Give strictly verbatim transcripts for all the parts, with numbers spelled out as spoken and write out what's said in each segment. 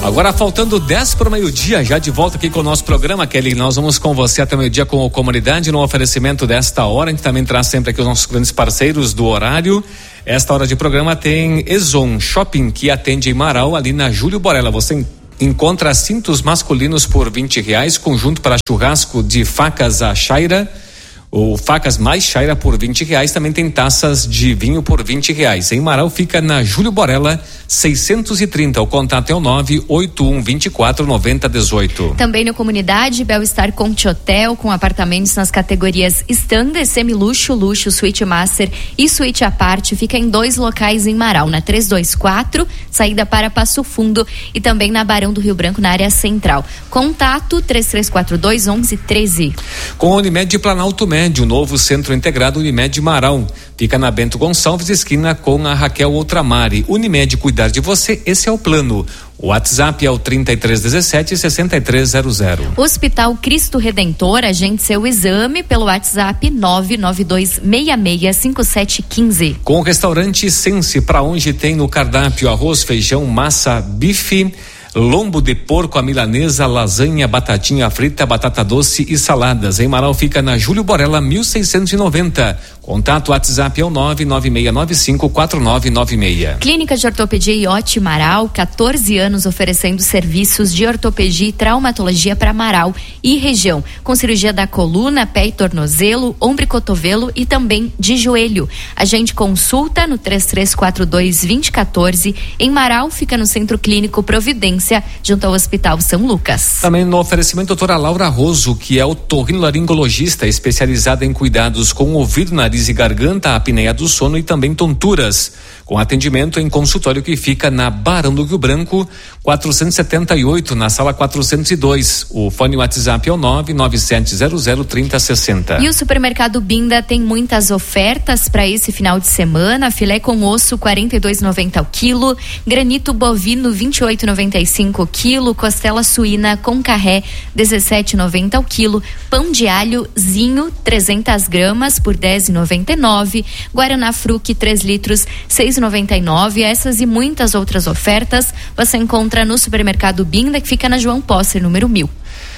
Agora faltando dez para o meio-dia, já de volta aqui com o nosso programa, Kelly. Nós vamos com você até meio-dia com a comunidade no oferecimento desta hora. A gente também traz sempre aqui os nossos grandes parceiros do horário. Esta hora de programa tem Ezon Shopping, que atende em Marau, ali na Júlio Borella. Você encontra cintos masculinos por vinte reais, conjunto para churrasco de facas a Chaira, ou facas mais Chaira por vinte reais. Também tem taças de vinho por vinte reais. Em Marau fica na Júlio Borella seiscentos e trinta. O contato é o nove oito um dois quatro nove zero um oito. Também na comunidade Bel-Star Conte Hotel, com apartamentos nas categorias Standard, Semiluxo, Luxo, Suite Master e Suite à parte. Fica em dois locais em Marau, na trezentos e vinte e quatro, saída para Passo Fundo, e também na Barão do Rio Branco, na área central. Contato três três quatro dois, onze, treze. Com a Unimed Planalto Médio, o novo centro integrado Unimed Marau. Fica na Bento Gonçalves, esquina com a Raquel Outramari. Unimed, cuidar de você, esse é o plano. O WhatsApp é o trinta e três dezessete, sessenta e três zero zero. Hospital Cristo Redentor, agende seu exame pelo WhatsApp nove nove dois seis seis cinco sete um cinco. Com o restaurante Sense, para onde tem no cardápio arroz, feijão, massa, bife, lombo de porco, a milanesa, lasanha, batatinha frita, batata doce e saladas. Em Marau fica na Júlio Borella mil seiscentos e noventa. Contato WhatsApp é o nove nove seis nove cinco quatro nove nove seis. Clínica de Ortopedia Iote Marau, quatorze anos oferecendo serviços de ortopedia e traumatologia para Marau e região, com cirurgia da coluna, pé e tornozelo, ombro e cotovelo e também de joelho. Agende consulta no três três quatro dois, dois zero um quatro. Em Marau fica no Centro Clínico Providência, junto ao Hospital São Lucas. Também no oferecimento doutora Laura Roso, que é otorrinolaringologista especializada em cuidados com ouvido, nariz e garganta, apneia do sono e também tonturas, com atendimento em consultório que fica na Barão do Rio Branco quatrocentos e setenta e oito, na sala quatrocentos e dois. O fone WhatsApp é o nove nove sete zero zero três zero seis zero. E o supermercado Binda tem muitas ofertas para esse final de semana. Filé com osso quarenta e dois reais e noventa centavos o quilo, granito bovino vinte e oito reais e noventa e cinco centavos o quilo, costela suína com carré dezessete reais e noventa centavos o quilo, pão de alho Zinho trezentas gramas por dez reais e noventa e nove centavos, Guaraná Fruc três litros seis reais e noventa e nove centavos. Essas e muitas outras ofertas você encontra no supermercado Binda, que fica na João Posser, número mil.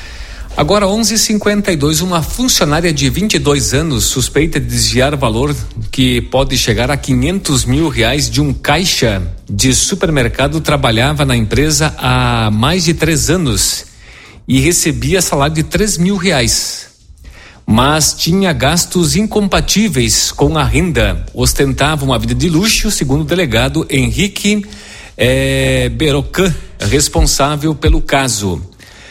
Agora onze e cinquenta e dois, uma funcionária de vinte e dois anos suspeita de desviar valor que pode chegar a quinhentos mil reais de um caixa de supermercado trabalhava na empresa há mais de três anos e recebia salário de três mil reais. Mas tinha gastos incompatíveis com a renda, ostentava uma vida de luxo, segundo o delegado Henrique eh, Berocan, responsável pelo caso.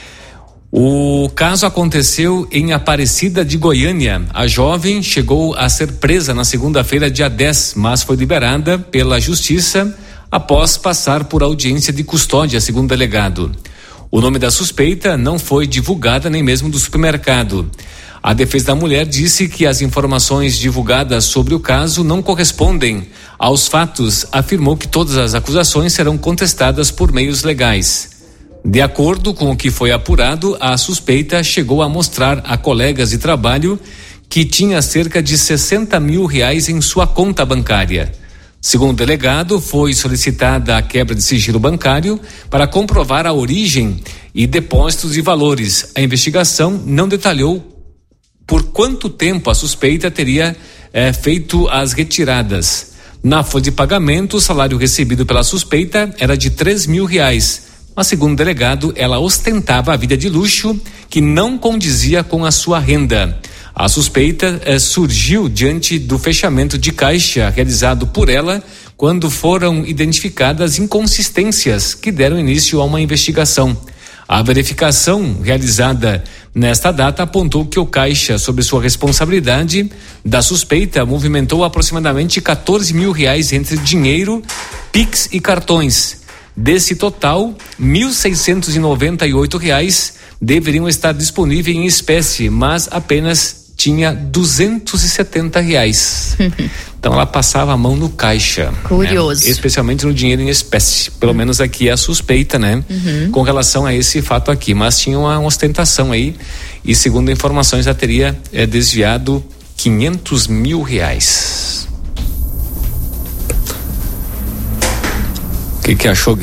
O caso aconteceu em Aparecida de Goiânia. A jovem chegou a ser presa na segunda-feira, dia dez, mas foi liberada pela justiça após passar por audiência de custódia, segundo o delegado. O nome da suspeita não foi divulgada nem mesmo do supermercado. A defesa da mulher disse que as informações divulgadas sobre o caso não correspondem aos fatos. Afirmou que todas as acusações serão contestadas por meios legais. De acordo com o que foi apurado, a suspeita chegou a mostrar a colegas de trabalho que tinha cerca de sessenta mil reais em sua conta bancária. Segundo o delegado, foi solicitada a quebra de sigilo bancário para comprovar a origem e depósitos de valores. A investigação não detalhou por quanto tempo a suspeita teria eh, feito as retiradas. Na folha de pagamento, o salário recebido pela suspeita era de três mil reais. Mas, segundo o delegado, ela ostentava a vida de luxo que não condizia com a sua renda. A suspeita eh, surgiu diante do fechamento de caixa realizado por ela quando foram identificadas inconsistências que deram início a uma investigação. A verificação realizada nesta data apontou que o caixa, sob sua responsabilidade da suspeita, movimentou aproximadamente quatorze mil reais entre dinheiro, Pix e cartões. Desse total, mil seiscentos e noventa e oito reais deveriam estar disponíveis em espécie, mas apenas tinha duzentos e setenta reais. Então ela passava a mão no caixa. Curioso. Né? Especialmente no dinheiro em espécie. Pelo uhum. menos aqui é a suspeita, né? Uhum. Com relação a esse fato aqui. Mas tinha uma ostentação aí e, segundo informações, já teria é, desviado quinhentos mil reais. O que que achou, Guilherme?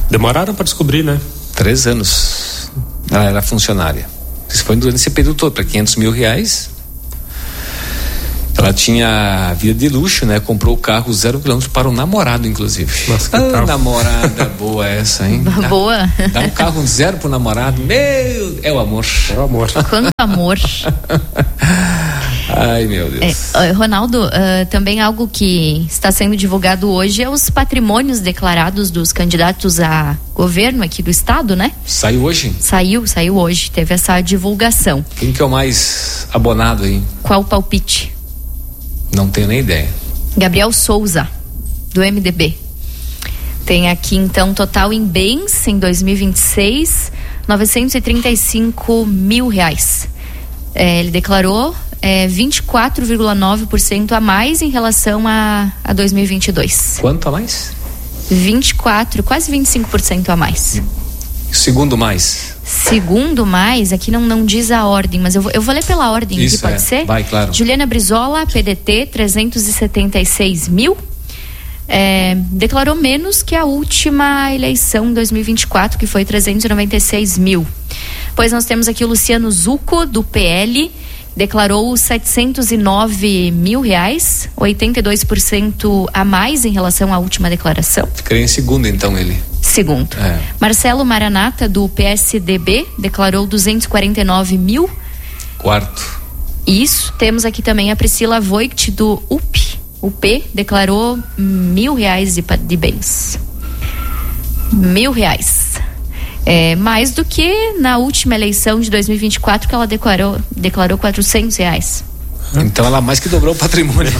Demoraram para descobrir, né? Três anos ela era funcionária. Isso foi durante esse período todo, para quinhentos mil reais. Ela tinha vida de luxo, né? Comprou o carro zero quilômetros para o namorado, inclusive. Nossa, que ah, tal? namorada boa essa, hein? Dá, boa. Dá um carro zero pro namorado. Meu, é o amor. É o amor. Quanto amor. Ai, meu Deus. É, Ronaldo, uh, também algo que está sendo divulgado hoje é os patrimônios declarados dos candidatos a governo aqui do estado, né? Saiu hoje? Saiu, saiu hoje. Teve essa divulgação. Quem que é o mais abonado aí? Qual o palpite? Não tenho nem ideia. Gabriel Souza, do M D B. Tem aqui então total em bens em dois mil e vinte e seis, novecentos e trinta e cinco mil reais. É, ele declarou é, vinte e quatro vírgula nove por cento a mais em relação a, a dois mil e vinte e dois. Quanto a mais? vinte e quatro, quase vinte e cinco por cento a mais. Segundo mais? Segundo mais, aqui não, não diz a ordem, mas eu vou, eu vou ler pela ordem. Isso, aqui, pode é. ser? Vai, claro. Juliana Brizola, P D T, trezentos e setenta e seis mil. É, declarou menos que a última eleição em dois mil e vinte e quatro, que foi trezentos e noventa e seis mil. Pois nós temos aqui o Luciano Zucco, do P L, declarou setecentos e nove mil reais, oitenta e dois por cento a mais em relação à última declaração. Ficaria em segundo, então, ele. Segundo. É. Marcelo Maranata, do P S D B, declarou duzentos e quarenta e nove mil. Quarto. Isso. Temos aqui também a Priscila Voigt, do U P. O P declarou mil reais de, de bens. Mil reais. É, mais do que na última eleição de dois mil e vinte e quatro, que ela declarou, declarou quatrocentos reais. Então ela mais que dobrou o patrimônio.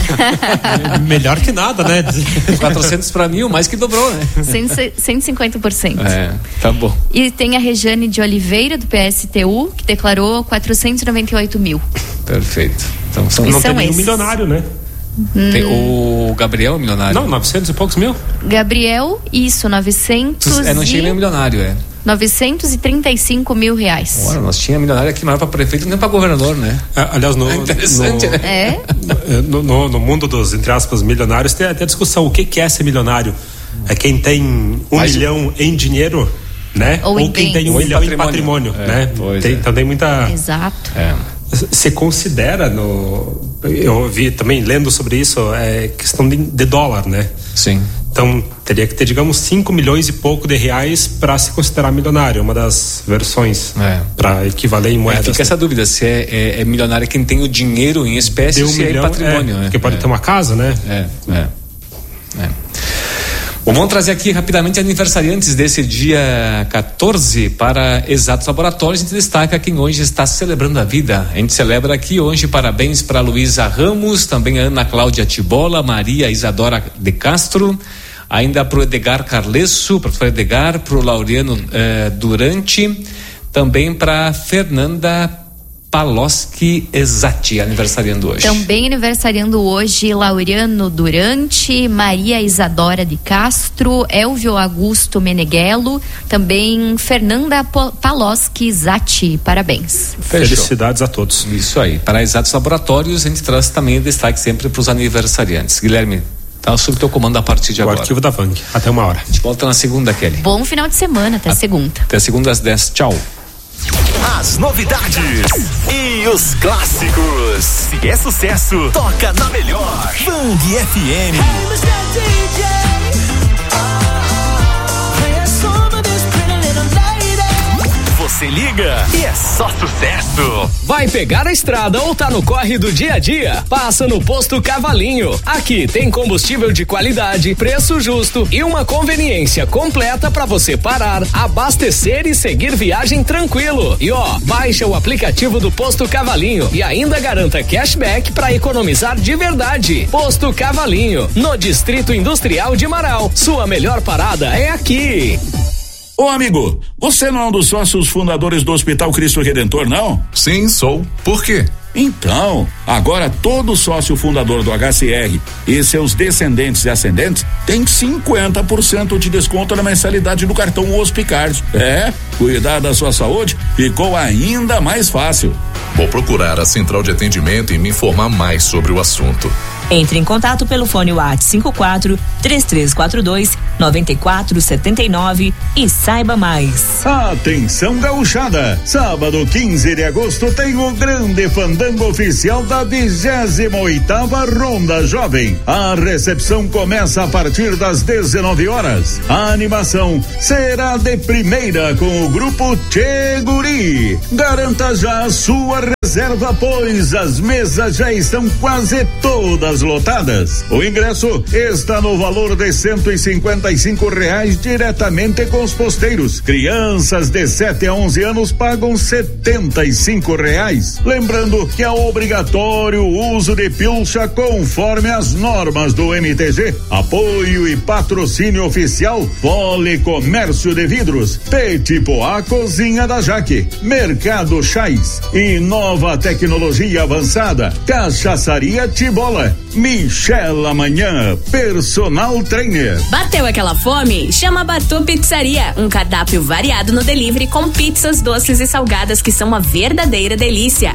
Melhor que nada, né? quatrocentos para mil, mais que dobrou, né? cento e cinquenta por cento. É, tá bom. E tem a Rejane de Oliveira, do P S T U, que declarou quatrocentos e noventa e oito mil. Perfeito. Então são... Não são tem nenhum esses. milionário, né? Tem o Gabriel é milionário. Não, novecentos e poucos mil. Gabriel, isso, novecentos É, não tinha nem milionário, é. novecentos e trinta e cinco mil reais. Ora, nós tínhamos milionário aqui maior para prefeito, nem para governador, né? Ah, aliás, no, É interessante, no, né? É? no, no, no mundo dos, entre aspas, milionários, tem até discussão. O que, que é ser milionário? É quem tem um Mas, milhão em dinheiro, né? Ou Ou, em quem bens. tem um Ou em milhão em patrimônio. patrimônio, É, né? pois Tem, é. então tem muita... Exato. É. Você considera no... Eu vi também, lendo sobre isso, é questão de, de dólar, né? Sim. Então, teria que ter, digamos, cinco milhões e pouco de reais para se considerar milionário, uma das versões, É. para equivaler em É, moedas. fica essa dúvida, se é, é, é milionário quem tem o dinheiro em espécie De ou um se milhão, é patrimônio, é, né? porque pode é. ter uma casa, né? É, é, é. Bom, vamos trazer aqui rapidamente aniversariantes desse dia quatorze para Exatos Laboratórios. A gente destaca quem hoje está celebrando a vida. A gente celebra aqui hoje parabéns para Luísa Ramos, também a Ana Cláudia Tibola, Maria Isadora de Castro, ainda para o Edgar Carlesso, professor Edgar, para o Laureano eh, Durante, também para Fernanda Paloski Exati, aniversariando hoje. Também aniversariando hoje Laureano Durante, Maria Isadora de Castro, Elvio Augusto Meneghello, também Fernanda Paloski Zatti. Parabéns. Fechou. Felicidades a todos. Isso aí. Para Exatos Laboratórios, a gente traz também destaque sempre para os aniversariantes. Guilherme, tá sob teu comando a partir de O agora. arquivo da Vang. Até uma hora. A gente volta na segunda, Kelly. Bom final de semana, até segunda. Até segunda às dez. Tchau. As novidades e os clássicos. Se é sucesso, toca na melhor. Vang F M. Você liga e é só sucesso. Vai pegar a estrada ou tá no corre do dia a dia? Passa no Posto Cavalinho. Aqui tem combustível de qualidade, preço justo e uma conveniência completa para você parar, abastecer e seguir viagem tranquilo. E ó, baixa o aplicativo do Posto Cavalinho e ainda garanta cashback para economizar de verdade. Posto Cavalinho, no Distrito Industrial de Marau. Sua melhor parada é aqui. Ô amigo, você não é um dos sócios fundadores do Hospital Cristo Redentor, não? Sim, sou. Por quê? Então, agora todo sócio fundador do H C R e seus descendentes e ascendentes tem cinquenta por cento de desconto na mensalidade do cartão Hospicard. É, cuidar da sua saúde ficou ainda mais fácil. Vou procurar a central de atendimento e me informar mais sobre o assunto. Entre em contato pelo fone WhatsApp cinco quatro três três quatro dois nove quatro sete nove e saiba mais. Atenção gauchada, sábado quinze de agosto tem o grande fandango oficial da vigésima oitava Ronda Jovem. A recepção começa a partir das dezenove horas. A animação será de primeira com o grupo Tchê Guri. Garanta já a sua reserva, pois as mesas já estão quase todas lotadas. O ingresso está no valor de cento e cinquenta e cinco reais diretamente com os posteiros. Crianças de sete a onze anos pagam setenta e cinco reais. Lembrando que é obrigatório o uso de pilcha conforme as normas do M T G. Apoio e patrocínio oficial Poli Comércio de Vidros, Petipoá Cozinha da Jaque, Mercado Chais e Nova Tecnologia Avançada, Cachaçaria Tibola, Michel Amanhã, Personal Trainer. Bateu aquela fome? Chama a Bartô Pizzaria, um cardápio variado no delivery com pizzas, doces e salgadas que são uma verdadeira delícia.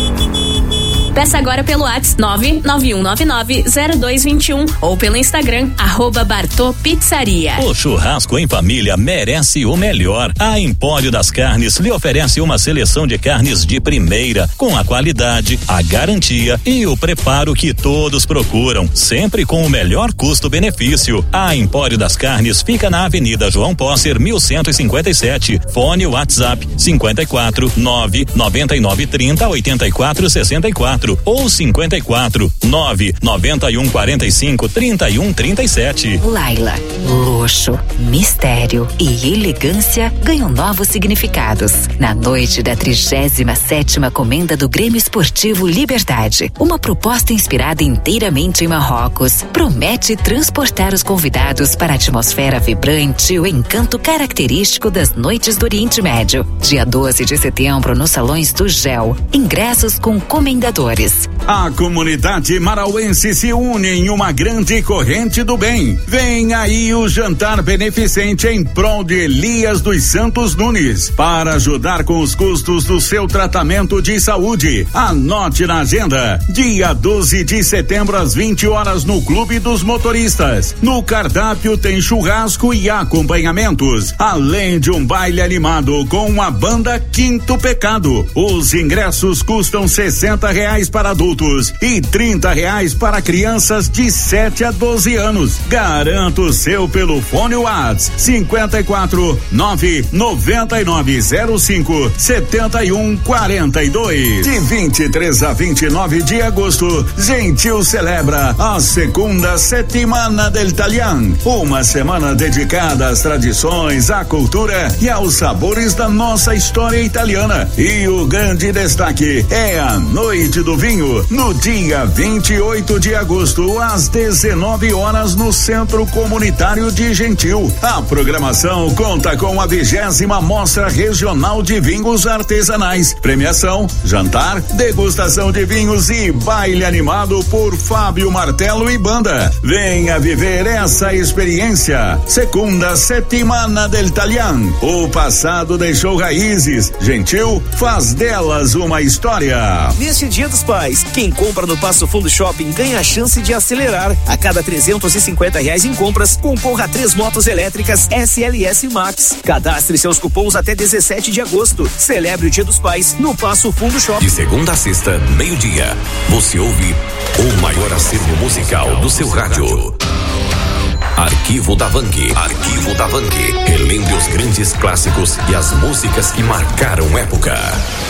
Peça agora pelo WhatsApp nove nove um nove nove zero dois dois um ou pelo Instagram, arroba Bartô Pizzaria. O churrasco em família merece o melhor. A Empório das Carnes lhe oferece uma seleção de carnes de primeira, com a qualidade, a garantia e o preparo que todos procuram, sempre com o melhor custo-benefício. A Empório das Carnes fica na Avenida João Posser, mil cento e cinquenta e sete. Fone WhatsApp cinquenta e quatro nove noventa e nove trinta oitenta e quatro sessenta e quatro ou cinquenta e quatro nove noventa e um quarenta e cinco trinta e um trinta e sete. Laila, luxo, mistério e elegância ganham novos significados na noite da trigésima sétima Comenda do Grêmio Esportivo Liberdade. Uma proposta inspirada inteiramente em Marrocos promete transportar os convidados para a atmosfera vibrante e o encanto característico das noites do Oriente Médio. Dia doze de setembro nos salões do Gel. Ingressos com comendadores. A comunidade marauense se une em uma grande corrente do bem. Vem aí o jantar beneficente em prol de Elias dos Santos Nunes, para ajudar com os custos do seu tratamento de saúde. Anote na agenda, dia doze de setembro às vinte horas no Clube dos Motoristas. No cardápio tem churrasco e acompanhamentos, além de um baile animado com a banda Quinto Pecado. Os ingressos custam sessenta reais para adultos e trinta reais para crianças de sete a doze anos. Garanta o seu pelo fone WhatsApp cinquenta e quatro nove noventa e nove zero cinco setenta e um quarenta e dois. De vinte e três a vinte e nove de agosto, Gentil celebra a segunda Settimana del Italian, uma semana dedicada às tradições, à cultura e aos sabores da nossa história italiana. E o grande destaque é a Noite do Vinho, no dia vinte e oito de agosto, às dezenove horas, no Centro Comunitário de Gentil. A programação conta com a vigésima Mostra Regional de Vinhos Artesanais, premiação, jantar, degustação de vinhos e baile animado por Fábio Martelo e banda. Venha viver essa experiência. Segunda Settimana del Italian. O passado deixou raízes. Gentil faz delas uma história. Neste Dia dos Pais, quem compra no Passo Fundo Shopping ganha a chance de acelerar. A cada trezentos e cinquenta reais em compras, concorra a três motos elétricas S L S Max. Cadastre seus cupons até dezessete de agosto. Celebre o Dia dos Pais no Passo Fundo Shopping. De segunda a sexta, meio-dia, você ouve o maior acervo musical do seu rádio. Arquivo da Vang. Arquivo da Vang. Relembre os grandes clássicos e as músicas que marcaram época.